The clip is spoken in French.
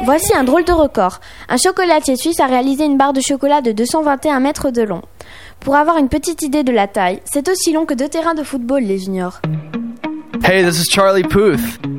Voici un drôle de record. Un chocolatier suisse a réalisé une barre de chocolat de 221 mètres de long. Pour avoir une petite idée de la taille, c'est aussi long que 2 terrains de football, les juniors. Hey, this is Charlie Puth.